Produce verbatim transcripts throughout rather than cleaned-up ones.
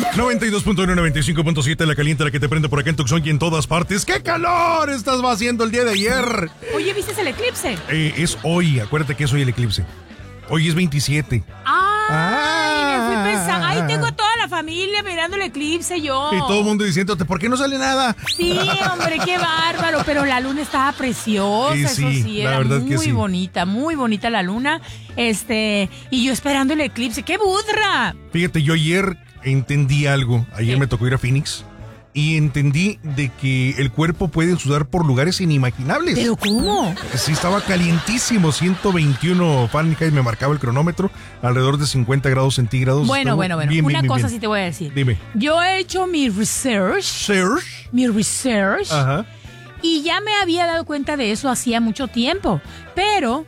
noventa y dos punto uno, noventa y cinco punto siete, la caliente, la que te prende por acá en Tucson y en todas partes. ¡Qué calor estás haciendo el día de ayer! Oye, ¿viste el eclipse? Eh, es hoy, acuérdate que es hoy el eclipse. Hoy es veintisiete. ¡Ay! Ah. Me fui pensando, ¡ay, tengo a toda la familia mirando el eclipse yo! Y todo el mundo diciéndote, ¿por qué no sale nada? Sí, hombre, qué bárbaro, pero la luna estaba preciosa, Sí, eso sí, sí, la era verdad muy que sí. bonita, muy bonita la luna, este, y yo esperando el eclipse, ¡qué budra! Fíjate, yo ayer entendí algo. Ayer ¿Qué? me tocó ir a Phoenix y entendí de que el cuerpo puede sudar por lugares inimaginables. ¿Pero cómo? Sí, estaba calientísimo, ciento veintiuno Fahrenheit, me marcaba el cronómetro, alrededor de cincuenta grados centígrados. Bueno, Estaba bueno, bueno, bien, una bien, bien, cosa bien. sí te voy a decir. Dime. Yo he hecho mi research, Search. mi research, Ajá. y ya me había dado cuenta de eso hacía mucho tiempo, pero,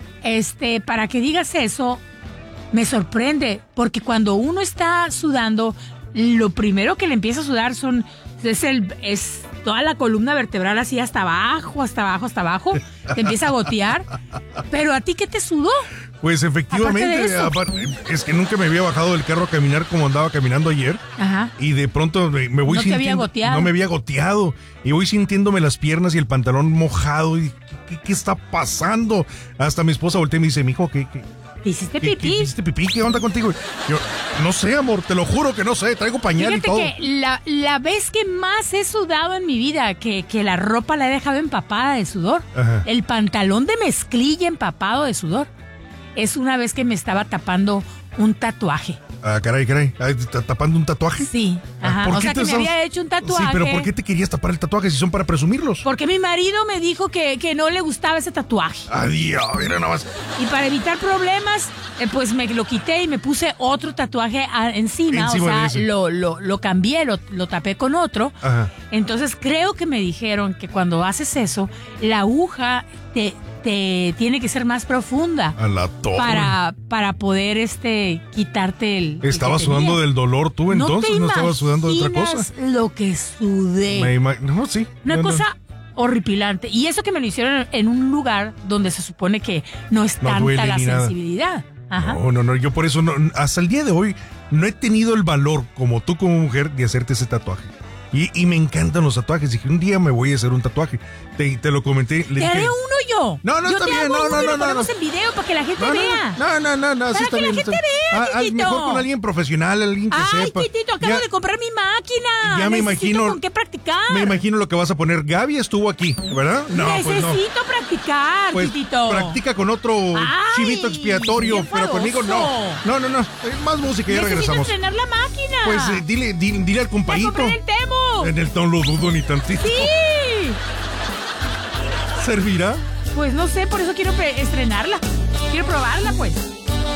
este, para que digas eso, me sorprende, porque cuando uno está sudando, lo primero que le empieza a sudar son es el es toda la columna vertebral así hasta abajo, hasta abajo, hasta abajo, te empieza a gotear. Pero a ti, ¿qué te sudó? Pues efectivamente, Aparte de eso. aparte, es que nunca me había bajado del carro a caminar como andaba caminando ayer. Ajá. Y de pronto me, me voy No te había sintiendo. goteado. No me había goteado. Y voy sintiéndome las piernas y el pantalón mojado. Y ¿qué, qué está pasando? Hasta mi esposa voltea y me dice, mijo, ¿qué, qué, ¿Te hiciste qué, pipí? qué hiciste pipí? ¿Qué onda contigo? Yo, no sé, amor, te lo juro que no sé. Traigo pañal y Fíjate todo. que la, la vez que más he sudado en mi vida, que, que la ropa la he dejado empapada de sudor, Ajá. el pantalón de mezclilla empapado de sudor, es una vez que me estaba tapando un tatuaje. Ah, caray, caray. Ay, ¿está tapando un tatuaje? Sí, Ah, ajá. ¿por O qué sea te que me estabas- había hecho un tatuaje. Sí, pero ¿por qué te querías tapar el tatuaje si son para presumirlos? Porque mi marido me dijo que, que no le gustaba ese tatuaje. Adiós, mira nada más. Y para evitar problemas, eh, pues me lo quité y me puse otro tatuaje a- encima. Encima o de sea, ese. lo, lo, lo cambié, lo, lo tapé con otro. Ajá. Entonces creo que me dijeron que cuando haces eso, la aguja te, te tiene que ser más profunda. A la torre. Para, para poder este quitarte el. el ¿Estabas que sudando tenías. del dolor tú entonces? ¿No, ¿No, te estabas sudando de otra cosa? imaginas lo que sudé? Me ima- no, sí. Una No, no. cosa horripilante. Y eso que me lo hicieron en un lugar donde se supone que no es No tanta duele la ni nada. sensibilidad. Ajá. No, no, no, yo por eso no, hasta el día de hoy no he tenido el valor como tú como mujer de hacerte ese tatuaje. Y, y me encantan los tatuajes. Dije, un día me voy a hacer un tatuaje. Te, te lo comenté. Le Te dije, haré uno yo. No, no, yo está te bien, hago no, uno no, y no, lo no, ponemos no. en video para que la gente no, vea. no, no, no, no, sí Para está que la bien, gente está bien. vea, Ah, ah, Titito. mejor con alguien profesional, alguien que Ay, sepa. Titito, acabo Ya- de comprar mi máquina. ya me Necesito imagino- con qué practicar. Me imagino lo que vas a poner. Gaby estuvo aquí, ¿verdad? No, pues no. Necesito practicar, Pues Titito. practica con otro Ay, chivito expiatorio, qué pero conmigo no. enfadoso. No, no, no. Eh, Más música y ya Necesito regresamos. estrenar la máquina. Pues eh, dile, dile, dile al La compadito. compré en el Temu. En el no lo dudo ni tantito. Sí. ¿Servirá? Pues no sé, por eso quiero pre- estrenarla. Quiero probarla, pues.